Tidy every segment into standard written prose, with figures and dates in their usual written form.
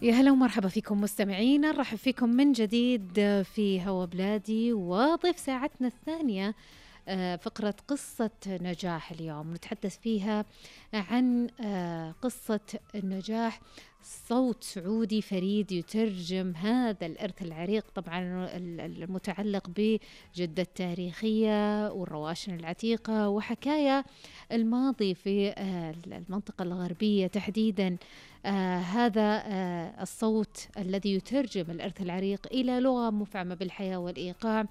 يا هلا ومرحبا فيكم مستمعينا، نرحب فيكم من جديد في هوا بلادي. وضيف ساعتنا الثانية فقرة قصة نجاح. اليوم نتحدث فيها عن قصة النجاح، صوت سعودي فريد يترجم هذا الإرث العريق، طبعا المتعلق بجدة التاريخية والرواشن العتيقة وحكاية الماضي في المنطقة الغربية تحديدا. هذا الصوت الذي يترجم الإرث العريق إلى لغة مفعمة بالحياة والإيقاع.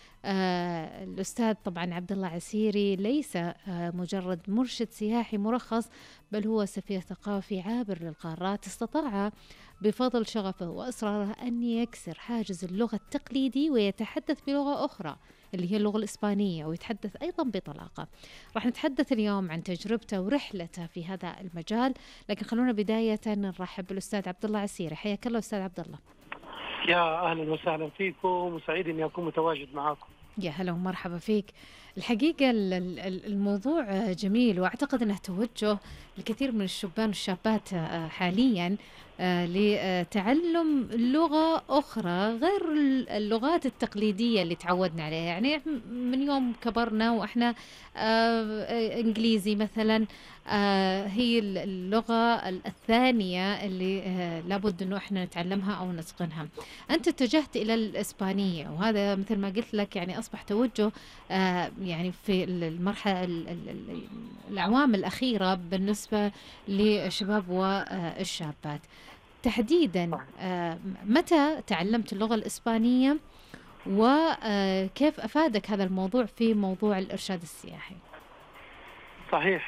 الأستاذ طبعا عبد الله عسيري ليس مجرد مرشد سياحي مرخص، بل هو سفير ثقافي عابر للقارات. استطاع بفضل شغفه وإصراره أن يكسر حاجز اللغة التقليدي ويتحدث بلغة أخرى اللي هي اللغة الإسبانية، ويتحدث أيضا بطلاقة. راح نتحدث اليوم عن تجربته ورحلته في هذا المجال، لكن خلونا بداية نرحب بالأستاذ عبد الله عسيري. حياك الله أستاذ عبد الله. يا أهلا وسهلا فيكم، وسعيد أني أكون متواجد معاكم. يا هلا ومرحبا فيك. الحقيقة الموضوع جميل، وأعتقد أنه توجه لكثير من الشبان والشابات حاليا لتعلم لغة أخرى غير اللغات التقليدية اللي تعودنا عليها. يعني من يوم كبرنا وإحنا إنجليزي مثلا هي اللغة الثانية اللي لابد أنه إحنا نتعلمها أو نتقنها. أنت اتجهت إلى الإسبانية، وهذا مثل ما قلت لك يعني أصبح توجه يعني في المرحلة الأعوام الأخيرة بالنسبة للشباب والشابات تحديدا. متى تعلمت اللغة الإسبانية وكيف أفادك هذا الموضوع في موضوع الإرشاد السياحي؟ صحيح.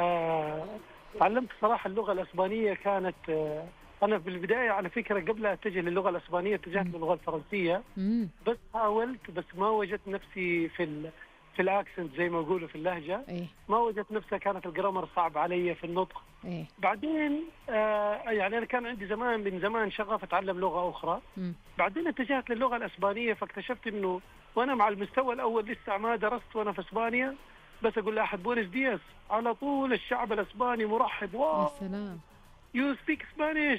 تعلمت صراحة اللغة الإسبانية. كانت أنا في البداية على فكرة قبل أتجه للغة الإسبانية اتجهت للغة الفرنسية. بس حاولت، بس ما وجدت نفسي في الأكسنت زي ما يقولوا في اللهجة. ما وجدت نفسها، كانت الجرامر صعب علي في النطق. بعدين يعني أنا كان عندي من زمان شغف أتعلم لغة أخرى. بعدين اتجهت للغة الإسبانية، فاكتشفت إنه وأنا مع المستوى الأول لسه ما درست وأنا في إسبانيا، بس أقول لأحد بونس دياس على طول الشعب الإسباني مرحب. يا سلام. يو سبيك اسبانيش.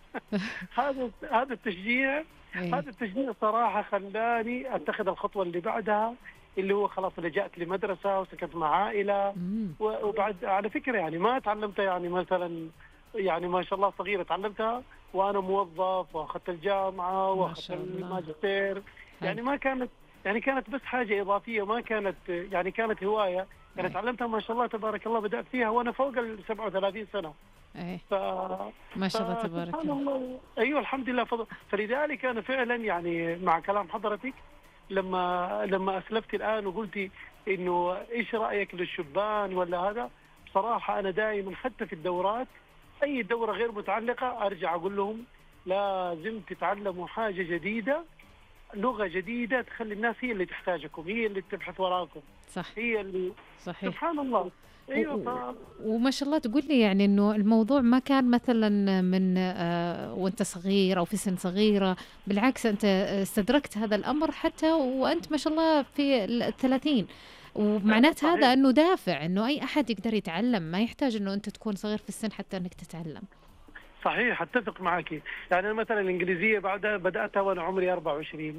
هذا التشجيع هذا التشجيع صراحة خلاني أتخذ الخطوة اللي بعدها، اللي هو خلاص لجأت لمدرسة وسكنت مع عائلة. وبعد على فكرة يعني ما تعلمتها يعني مثلا يعني ما شاء الله صغيرة، تعلمتها وأنا موظف وأخذت الجامعة وأخذت الماجستير. يعني ما كانت يعني كانت بس حاجة إضافية، ما كانت يعني كانت هواية. يعني تعلمتها ما شاء الله تبارك الله، بدأت فيها وأنا فوق 37 سنة. ما شاء الله تبارك الله. أيوة الحمد لله فضل. فلذلك أنا فعلا يعني مع كلام حضرتك لما أسلفت الآن وقلتي إنه إيش رأيك للشبان ولا هذا، بصراحة أنا دائما حتى في الدورات أي دورة غير متعلقة أرجع أقول لهم لازم تتعلموا حاجة جديدة، لغة جديدة تخلي الناس هي اللي تحتاجكم، هي اللي تبحث وراكم. صح. هي اللي صحيح. سبحان الله. أيوة. وما شاء الله تقول لي يعني إنه الموضوع ما كان مثلا من وأنت صغير أو في سن صغيرة، بالعكس أنت استدركت هذا الأمر حتى وأنت ما شاء الله في 30، ومعنات هذا أنه دافع أنه أي أحد يقدر يتعلم، ما يحتاج أنه أنت تكون صغير في السن حتى أنك تتعلم. صحيح، أتفق معك. يعني مثلا الإنجليزية بعدها بدأتها وأنا عمري 24.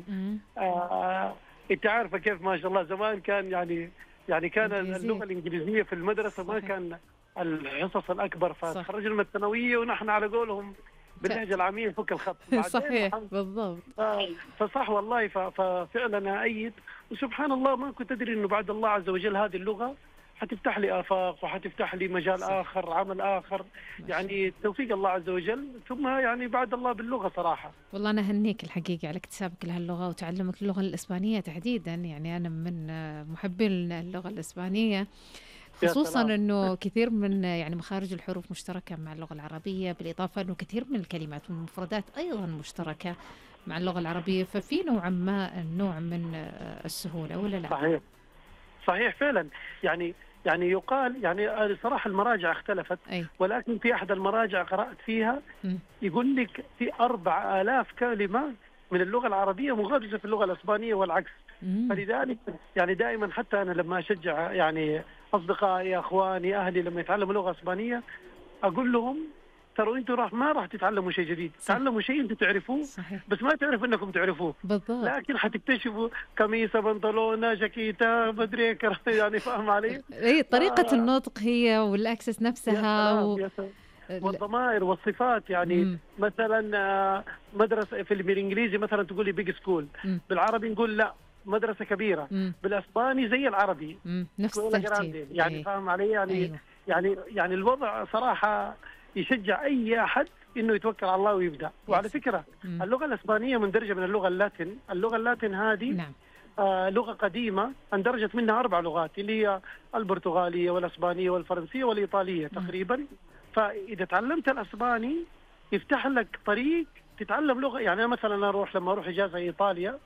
أنت عارفة كيف ما شاء الله زمان كان يعني كان اللغة الإنجليزية في المدرسة ما كان الحصص الأكبر، فتخرجنا من الثانوية ونحن على قولهم باللهجة العامية فك الخط. صحيح بالضبط. فصح والله. ففعلا أؤيد. وسبحان الله ما كنت أدري إنه بعد الله عز وجل هذه اللغة حتفتح لي آفاق وحتفتح لي مجال آخر، عمل آخر. يعني توفيق الله عز وجل، ثم يعني بعد الله باللغة صراحة. والله أنا هنيك الحقيقة على اكتسابك لهاللغة وتعلمك اللغة الإسبانية تحديدا. يعني أنا من محبين اللغة الإسبانية، خصوصا أنه كثير من يعني مخارج الحروف مشتركة مع اللغة العربية، بالإضافة أنه كثير من الكلمات والمفردات أيضا مشتركة مع اللغة العربية، ففي نوع من السهولة، ولا لا؟ صحيح فعلا. يعني يقال يعني صراحة المراجع اختلفت، ولكن في أحد المراجع قرأت فيها يقول لك في 4000 كلمة من اللغة العربية مغرزة في اللغة الإسبانية والعكس. فلذلك يعني دائما حتى أنا لما أشجع يعني أصدقائي أخواني أهلي لما يتعلموا لغة إسبانية أقول لهم ترى انتم ما راح تتعلموا شيء جديد، تتعلموا شيء انتم تعرفوه. صحيح. بس ما تعرف انكم تعرفوه بالضبط. لكن حتكتشفوا قميصه بنطلونه جاكيته مدري يعني فاهم علي؟ اي طريقة النطق هي والاكسس نفسها يا سلام. والضمائر والصفات يعني مثلا مدرسه في الانجليزي مثلا تقولي بيج سكول، بالعربي نقول لا مدرسه كبيره، بالاسباني زي العربي نفس الترتيب يعني فاهم علي؟ يعني يعني الوضع صراحه يشجع اي احد انه يتوكل على الله ويبدا. وعلى فكره اللغه الاسبانيه مندرجه من اللغه اللاتين. اللغه اللاتين هذه لغه قديمه اندرجت منها 4 لغات اللي هي البرتغاليه والاسبانيه والفرنسيه والايطاليه تقريبا. فاذا تعلمت الاسباني يفتح لك طريق تتعلم لغه. يعني أنا مثلا لما اروح اجازه ايطاليا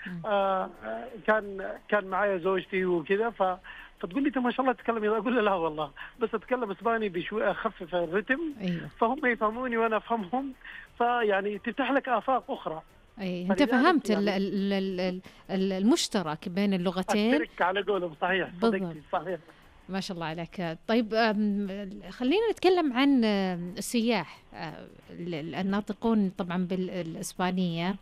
كان معايا زوجتي وكذا فتقول لي انت ما شاء الله تتكلم، اقول لها لا والله بس اتكلم اسباني بشوي اخفف الرتم. فهم يفهموني وانا افهمهم، فيعني تفتح لك افاق اخرى. انت فهمت يعني المشترك بين اللغتين. اشترك على قولهم. صحيح صدقتي صحيح. ما شاء الله عليك. طيب خلينا نتكلم عن السياح الناطقون طبعا بالإسبانية.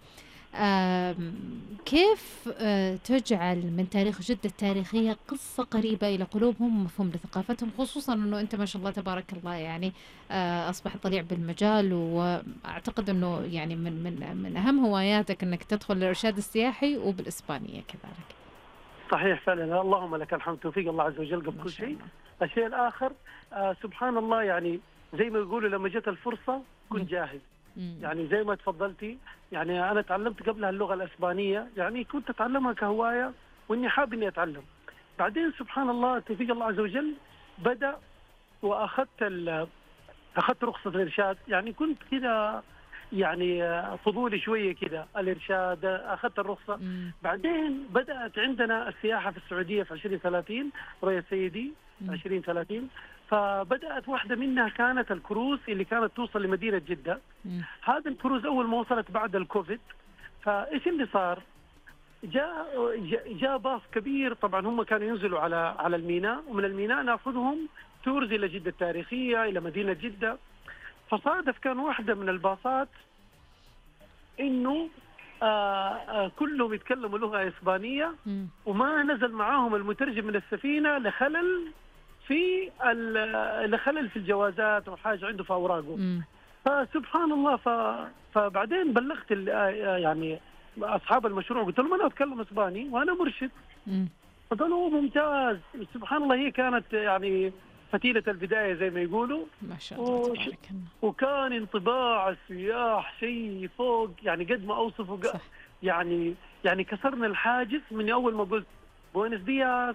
كيف تجعل من تاريخ جدة التاريخية قصة قريبة إلى قلوبهم ومفهوم لثقافتهم، خصوصا أنه أنت ما شاء الله تبارك الله يعني أصبح طليع بالمجال، وأعتقد أنه يعني من أهم هواياتك أنك تدخل الإرشاد السياحي وبالإسبانية كذلك. صحيح فعلا. اللهم لك الحمد، توفيق الله عز وجل قبل كل شيء. الشيء الآخر سبحان الله يعني زي ما يقولوا لما جت الفرصة كنت جاهز. يعني زي ما تفضلتي يعني أنا تعلمت قبلها اللغة الإسبانية، يعني كنت أتعلمها كهواية وإني حاب إني أتعلم. بعدين سبحان الله توفيق الله عز وجل بدأ وأخذت رخصة الإرشاد. يعني كنت كذا يعني فضولي شوية كذا الإرشاد، أخذت الرخصة. بعدين بدأت عندنا السياحة في السعودية في 2030 رؤية سيدي 2030. فبدأت واحدة منها كانت الكروز اللي كانت توصل لمدينة جدة. هذا الكروز أول ما وصلت بعد الكوفيد، فإيش اللي صار؟ جاء باص كبير. طبعا هم كانوا ينزلوا على الميناء، ومن الميناء ناخذهم تورز إلى جدة التاريخية إلى مدينة جدة. فصادف كان واحدة من الباصات إنه كلهم يتكلموا لغة إسبانية، وما نزل معاهم المترجم من السفينة لخلل في الجوازات أو حاجة عنده في أوراقه. فسبحان الله فبعدين بلغت يعني أصحاب المشروع، قلت لهم أنا أتكلم إسباني وأنا مرشد. فقالوا ممتاز. سبحان الله هي كانت يعني فتيلة البداية زي ما يقولوا. ما شاء الله تبارك الله. وكان انطباع السياح شيء فوق يعني قد ما أوصفه. يعني كسرنا الحاجز من أول ما قلت بوينس دياس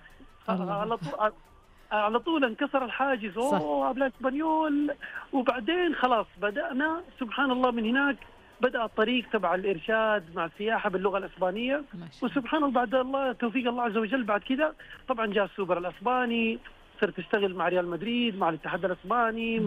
على طول انكسر الحاجز. أبلا اسبانيول. وبعدين خلاص بدأنا سبحان الله من هناك بدأ الطريق تبع الإرشاد مع السياحة باللغة الإسبانية. وسبحان الله بعد الله توفيق الله عز وجل بعد كده طبعا جاء السوبر الإسباني، صرت اشتغل مع ريال مدريد مع الاتحاد الإسباني.